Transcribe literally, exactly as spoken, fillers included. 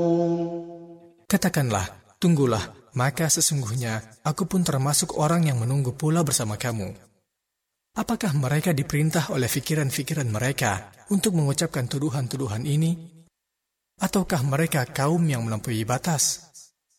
Katakanlah, tunggulah, maka sesungguhnya aku pun termasuk orang yang menunggu pula bersama kamu. Apakah mereka diperintah oleh fikiran-fikiran mereka untuk mengucapkan tuduhan-tuduhan ini? Ataukah mereka kaum yang melampaui batas?